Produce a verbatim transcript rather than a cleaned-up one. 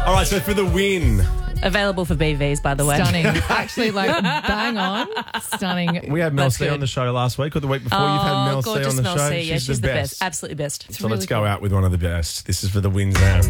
All right, so for the win, Available for B Vs, by the way. Stunning. Actually, like, bang on. Stunning. we had Mel That's C good. on the show last week or the week before. Oh, You've had Mel C gorgeous on the Mel show. C. Yeah, she's, the, the best. best. Absolutely best. So let's go out with one of the best. This is for the wins now.